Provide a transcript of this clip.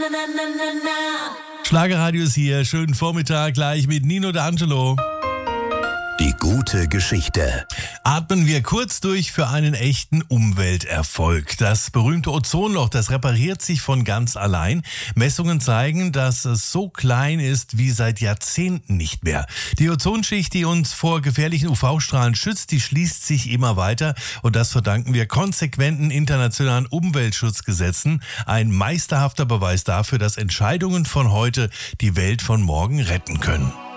Schlagerradio ist hier. Schönen Vormittag gleich mit Nino D'Angelo. Die gute Geschichte. Atmen wir kurz durch für einen echten Umwelterfolg. Das berühmte Ozonloch, das repariert sich von ganz allein. Messungen zeigen, dass es so klein ist wie seit Jahrzehnten nicht mehr. Die Ozonschicht, die uns vor gefährlichen UV-Strahlen schützt, die schließt sich immer weiter. Und das verdanken wir konsequenten internationalen Umweltschutzgesetzen. Ein meisterhafter Beweis dafür, dass Entscheidungen von heute die Welt von morgen retten können.